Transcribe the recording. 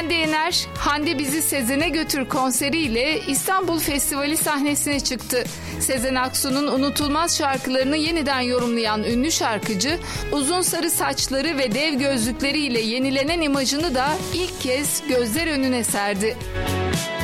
Hande Yener, Hande Bizi Sezen'e Götür konseriyle İstanbul Festivali sahnesine çıktı. Sezen Aksu'nun unutulmaz şarkılarını yeniden yorumlayan ünlü şarkıcı, uzun sarı saçları ve dev gözlükleriyle yenilenen imajını da ilk kez gözler önüne serdi.